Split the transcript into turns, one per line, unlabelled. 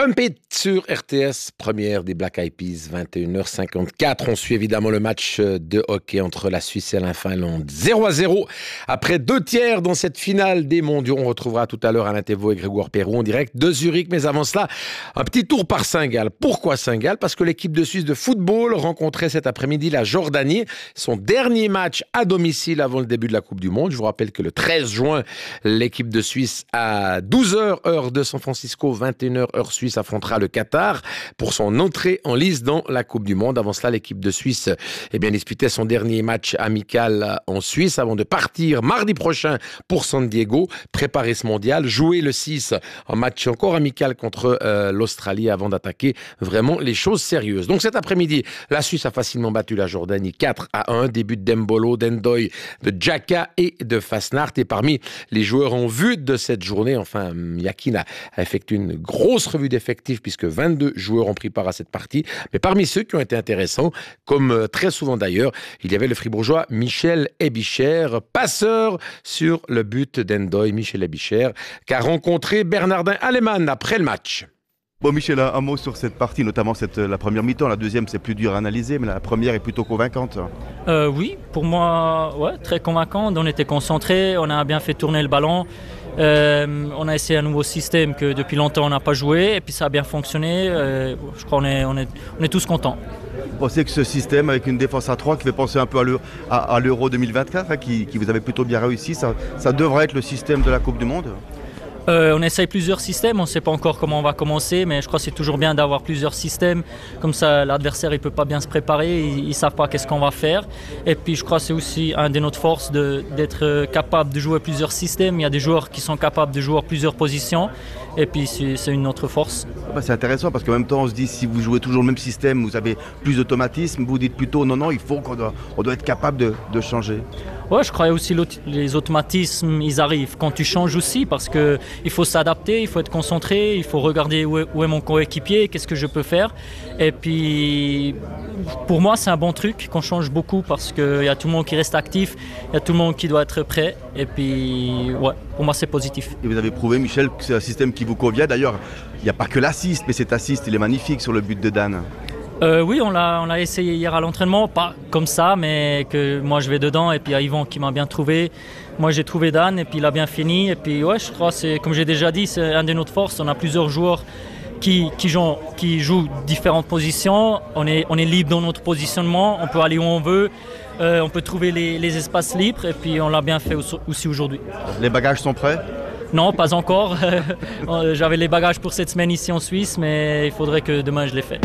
Pump It sur RTS, première des Black Eyed Peas, 21h54. On suit évidemment le match de hockey entre la Suisse et la Finlande. 0-0 après 2 tiers dans cette finale des mondiaux. On retrouvera tout à l'heure Alain Thévault et Grégoire Perrault en direct de Zurich. Mais avant cela, un petit tour par Saint-Gall. Pourquoi Saint-Gall? Parce que l'équipe de Suisse de football rencontrait cet après-midi la Jordanie. Son dernier match à domicile avant le début de la Coupe du Monde. Je vous rappelle que le 13 juin, l'équipe de Suisse à 12h heure de San Francisco, 21h heure Suisse affrontera le Qatar pour son entrée en lice dans la Coupe du Monde. Avant cela, l'équipe de Suisse disputait son dernier match amical en Suisse avant de partir mardi prochain pour San Diego, préparer ce mondial, jouer le 6 en match encore amical contre l'Australie avant d'attaquer vraiment les choses sérieuses. Donc cet après-midi, la Suisse a facilement battu la Jordanie 4-1, début de Dembolo, d'Endoy, de Xhaka et de Fasnacht. Et parmi les joueurs en vue de cette journée, Yakin a effectué une grosse revue d'effectifs puisque 22 joueurs ont pris part à cette partie. Mais parmi ceux qui ont été intéressants, comme très souvent d'ailleurs, il y avait le fribourgeois Michel Ebicher, passeur sur le but d'Endoy. Michel Ebicher qui a rencontré Bernardin Alemann après le match.
Bon Michel, un mot sur cette partie, notamment la première mi-temps. La deuxième, c'est plus dur à analyser, mais la première est plutôt convaincante.
Oui, pour moi, très convaincante. On était concentrés, on a bien fait tourner le ballon. On a essayé un nouveau système que depuis longtemps on n'a pas joué et puis ça a bien fonctionné. Je crois qu'on est tous contents.
Vous pensez que ce système avec une défense à 3 qui fait penser un peu à l'Euro 2024, qui vous avez plutôt bien réussi, ça devrait être le système de la Coupe du Monde?
On essaye plusieurs systèmes, on ne sait pas encore comment on va commencer, mais je crois que c'est toujours bien d'avoir plusieurs systèmes. Comme ça, l'adversaire ne peut pas bien se préparer, ils ne savent pas qu'est-ce qu'on va faire. Et puis je crois que c'est aussi une de notre forces d'être capable de jouer plusieurs systèmes. Il y a des joueurs qui sont capables de jouer plusieurs positions. Et puis c'est une autre force.
C'est intéressant parce qu'en même temps on se dit si vous jouez toujours le même système, vous avez plus d'automatisme, vous dites plutôt non, il faut qu'on doit être capable de changer.
Ouais, je crois aussi les automatismes, ils arrivent quand tu changes aussi parce qu'il faut s'adapter, il faut être concentré, il faut regarder où est mon coéquipier, qu'est-ce que je peux faire. Et puis pour moi c'est un bon truc qu'on change beaucoup parce qu'il y a tout le monde qui reste actif, il y a tout le monde qui doit être prêt. Et puis pour moi c'est positif.
Et vous avez prouvé Michel que c'est un système qui vous convient. D'ailleurs, il n'y a pas que l'assist, mais cet assist il est magnifique sur le but de Dan.
Oui, on l'a essayé hier à l'entraînement, pas comme ça, mais que moi je vais dedans et puis il y a Yvan qui m'a bien trouvé. Moi j'ai trouvé Dan et puis il a bien fini. Et puis je crois c'est comme j'ai déjà dit, c'est un de notre forces. On a plusieurs joueurs qui jouent différentes positions. On est libre dans notre positionnement, on peut aller où on veut. On peut trouver les espaces libres et puis on l'a bien fait aussi aujourd'hui.
Les bagages sont prêts?
Non, pas encore. J'avais les bagages pour cette semaine ici en Suisse, mais il faudrait que demain je les fasse.